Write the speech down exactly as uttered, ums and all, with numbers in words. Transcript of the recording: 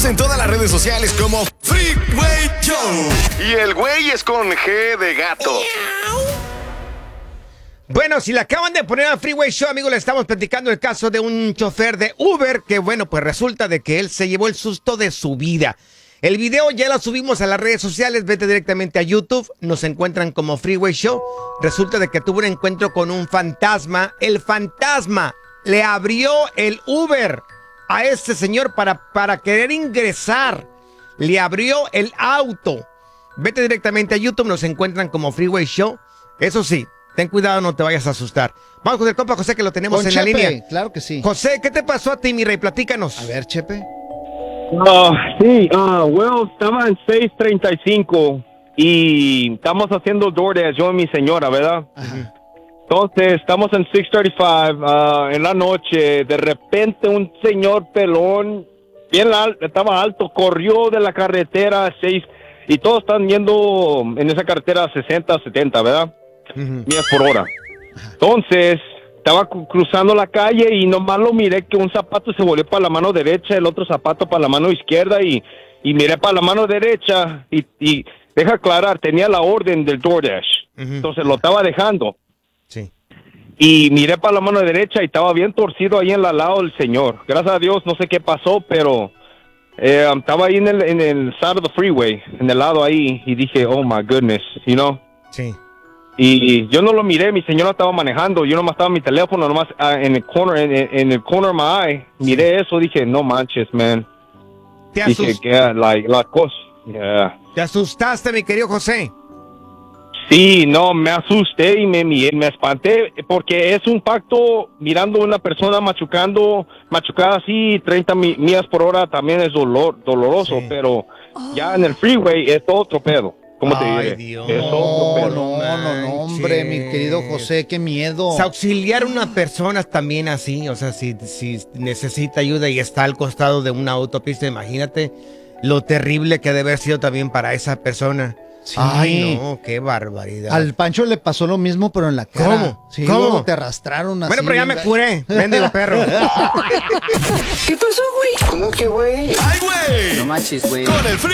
Estamos en todas las redes sociales como Freeway Show. Y el güey es con G de gato. Bueno, si le acaban de poner al Freeway Show, amigos, le estamos platicando el caso de un chofer de Uber que, bueno, pues resulta de que él se llevó el susto de su vida. El video ya lo subimos a las redes sociales, vete directamente a YouTube, nos encuentran como Freeway Show. Resulta de que tuvo un encuentro con un fantasma. El fantasma le abrió el Uber a este señor para, para querer ingresar. Le abrió el auto. Vete directamente a YouTube, nos encuentran como Freeway Show. Eso sí, ten cuidado, no te vayas a asustar. Vamos con el compa José, que lo tenemos Con en Chepe, la línea. claro que sí. José, ¿qué te pasó a ti, mi rey? Platícanos. A ver, Chepe. Uh, sí, uh, well, estaba en seis treinta y cinco y estamos haciendo DoorDash, yo y mi señora, ¿verdad? Ajá. Entonces, estamos en seis treinta y cinco uh, en la noche. De repente, un señor pelón, bien alto, estaba alto, corrió de la carretera seis y todos están yendo en esa carretera sesenta, setenta, ¿verdad? Uh-huh. Millas por hora. Entonces, estaba cruzando la calle y nomás lo miré que un zapato se volvió para la mano derecha, el otro zapato para la mano izquierda y, y miré para la mano derecha y, y deja aclarar, tenía la orden del DoorDash. Uh-huh. Entonces lo estaba dejando. Sí. Y miré para la mano derecha y estaba bien torcido ahí en el lado del señor. Gracias a Dios, no sé qué pasó, pero eh, estaba ahí en el, en el side of the freeway, en el lado ahí, y dije, oh my goodness, you know. Sí. Y yo no lo miré, mi señora estaba manejando, yo nomás estaba en mi teléfono, nomás uh, en el corner, en, en el corner of my eye, miré eso, dije, no manches, man. Te, dije, asust que like, la cosa, yeah. Te asustaste, mi querido José. Sí, no, me asusté y me, me, me espanté porque es un pacto mirando a una persona machucando, machucada así, treinta mi, millas por hora también es dolor, doloroso, sí. Pero oh. Ya en el freeway es otro pedo. ¿Cómo te Ay, diré? Dios. Es otro pedo. No, no, no, no, hombre, mi querido José, qué miedo. O sea, auxiliar a una persona también así, o sea, si, si necesita ayuda y está al costado de una autopista, imagínate lo terrible que debe haber sido también para esa persona. Sí. Ay, no, qué barbaridad. Al Pancho le pasó lo mismo, pero en la cara. ¿Cómo? Sí, ¿Cómo? Te arrastraron así. Bueno, pero ya me curé. Bendigo perro. ¿Qué pasó, güey? ¿Cómo que, güey? ¡Ay, güey! No manches, güey. Con el